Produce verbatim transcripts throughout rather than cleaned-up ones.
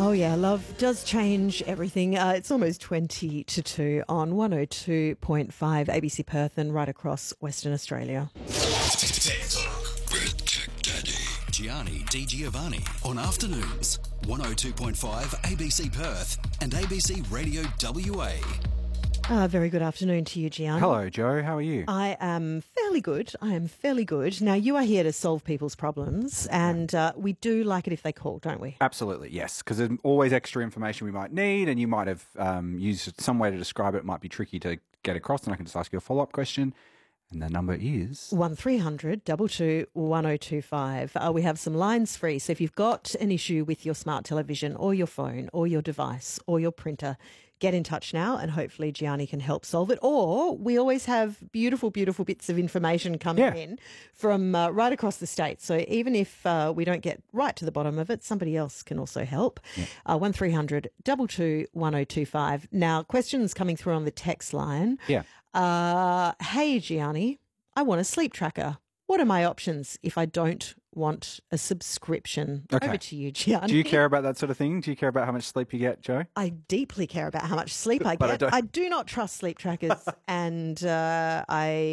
Oh, yeah, love does change everything. Uh, it's almost twenty to two on one oh two point five A B C Perth and right across Western Australia. Tech Talk with Tech Daddy. Gianni Di Giovanni on afternoons. one oh two point five A B C Perth and A B C Radio W A. Uh, very good afternoon to you, Gianni. Hello, Joe. How are you? I am fairly good. I am fairly good. Now, you are here to solve people's problems, and uh, we do like it if they call, don't we? Absolutely, yes, because there's always extra information we might need, and you might have um, used some way to describe it. It might be tricky to get across, and I can just ask you a follow-up question. And the number is one three hundred two two one oh two five. Uh, we have some lines free. So if you've got an issue with your smart television or your phone or your device or your printer, get in touch now and hopefully Gianni can help solve it. Or we always have beautiful, beautiful bits of information coming Yeah. in from uh, right across the state. So even if uh, we don't get right to the bottom of it, somebody else can also help. Yeah. Uh, one three hundred two two one oh two five. Now, questions coming through on the text line. yeah. Uh, hey, Gianni, I want a sleep tracker. What are my options if I don't want a subscription? Okay. Over to you, Gianni. Do you care about that sort of thing? Do you care about how much sleep you get, Joe? I deeply care about how much sleep I But I get. don't- I, do not trust sleep trackers, and uh,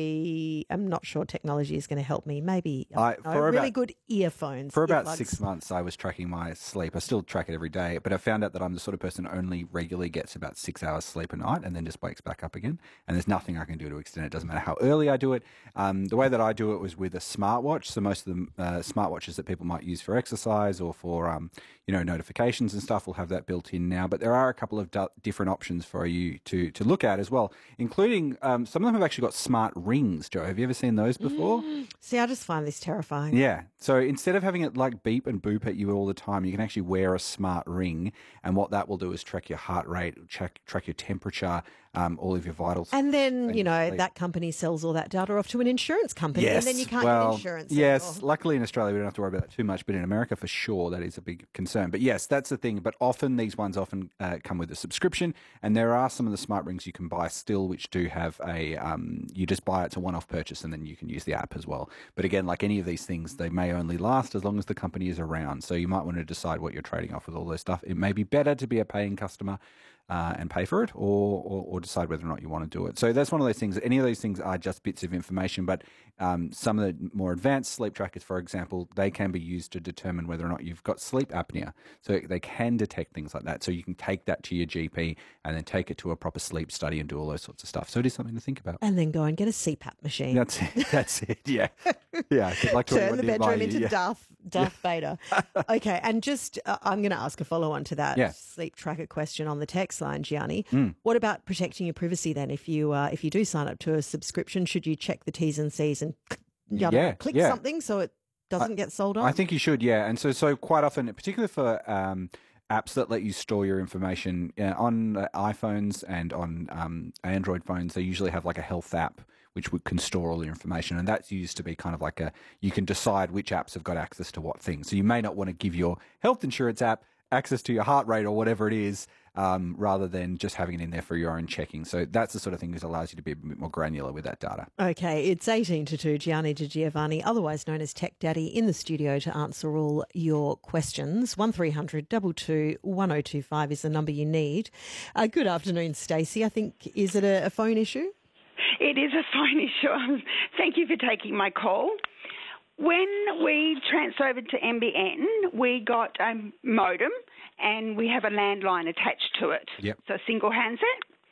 I am not sure technology is going to help me. Maybe I- no, for really about- good earphones. For about earplugs. six months, I was tracking my sleep. I still track it every day, but I found out that I'm the sort of person who only regularly gets about six hours sleep a night and then just wakes back up again. And there's nothing I can do to extend it. It doesn't matter how early I do it. Um, the way that I do it was with a smartwatch. So most of the uh, smartwatches that people might use for exercise or for um, you know notifications and stuff will have that built in now. But there are a couple of d- different options for you to to look at as well, including um, some of them have actually got smart rings. Joe, have you ever seen those before? See, I just find this terrifying. Yeah. So instead of having it like beep and boop at you all the time, you can actually wear a smart ring. And what that will do is track your heart rate, track, track your temperature, um, all of your vitals. And then, and you know, sleep. that company sells all that data off to an insurance company, Yes. and then you can't well, get insurance Yes. anymore. Luckily in Australia, we don't have to worry about that too much. But in America, for sure, that is a big concern. But yes, that's the thing. But often these ones often uh, come with a subscription. And there are some of the smart rings you can buy still, which do have a, um, you just buy it, it's a one-off purchase, and then you can use the app as well. But again, like any of these things, they may only last as long as the company is around. So you might want to decide what you're trading off with all this stuff. It may be better to be a paying customer uh, and pay for it, or, or or decide whether or not you want to do it. So that's one of those things. Any of these things are just bits of information, but um, some of the more advanced sleep trackers, for example, they can be used to determine whether or not you've got sleep apnea. So they can detect things like that. So you can take that to your G P and then take it to a proper sleep study and do all those sorts of stuff. So it is something to think about. And then go and get a C PAP machine. That's it. That's it. Yeah. Yeah. Good luck to Turn anyone the nearby bedroom you. into Yeah. Darth, Darth Vader. Okay, and just uh, I'm going to ask a follow-on to that Yeah. sleep tracker question on the text line, Gianni. Mm. What about protecting your privacy then? If you uh, if you do sign up to a subscription, should you check the T's and C's and you know, Yeah, click yeah. something so it doesn't get sold on? I think you should, yeah. And so, so quite often, particularly for um, apps that let you store your information uh, on uh, iPhones and on um, Android phones, they usually have like a health app which would, can store all your information. And that's used to be kind of like a, you can decide which apps have got access to what things. So you may not want to give your health insurance app access to your heart rate or whatever it is, um, rather than just having it in there for your own checking. So that's the sort of thing that allows you to be a bit more granular with that data. Okay, it's eighteen to two. Gianni Di Giovanni, otherwise known as Tech Daddy, in the studio to answer all your questions. one three hundred two two one oh two five is the number you need. Uh, good afternoon, Stacey. I think, is it a, a phone issue? It is a phone issue. Thank you for taking my call. When we transferred to N B N, we got a modem and we have a landline attached to it. Yep. So a single handset.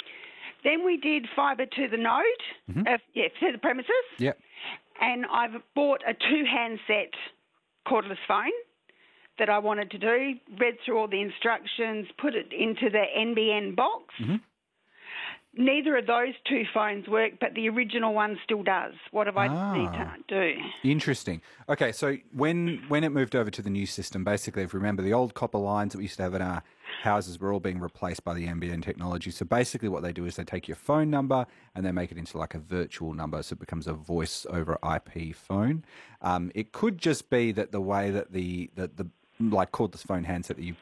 Then we did fibre to the node, Mm-hmm. uh, yeah, to the premises. Yep. And I've bought a two-handset cordless phone that I wanted to do, read through all the instructions, put it into the N B N box. Mm-hmm. Neither of those two phones work, but the original one still does. What have I Ah. need to do? Interesting. Okay, so when when it moved over to the new system, basically, if you remember, the old copper lines that we used to have in our houses were all being replaced by the N B N technology. So basically what they do is they take your phone number and they make it into like a virtual number, so it becomes a voice over I P phone. Um, it could just be that the way that the, that the like cordless phone handset that you